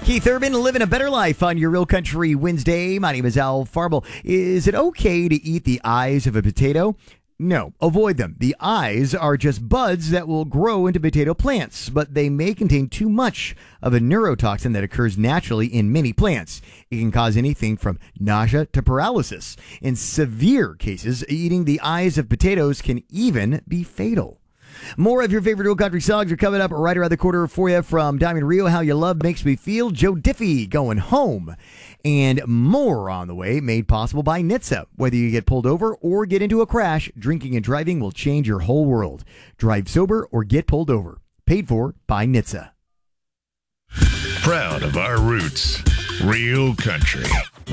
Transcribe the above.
Keith Urban, living a better life on your Real Country Wednesday. My name is Al Farble. Is it okay to eat the eyes of a potato? No, avoid them. The eyes are just buds that will grow into potato plants, but they may contain too much of a neurotoxin that occurs naturally in many plants. It can cause anything from nausea to paralysis. In severe cases, eating the eyes of potatoes can even be fatal. More of your favorite Real Country songs are coming up right around the corner for you from Diamond Rio, How You Love Makes Me Feel, Joe Diffie, Going Home, and more on the way, made possible by NHTSA. Whether you get pulled over or get into a crash, drinking and driving will change your whole world. Drive sober or get pulled over. Paid for by NHTSA. Proud of our roots. Real Country.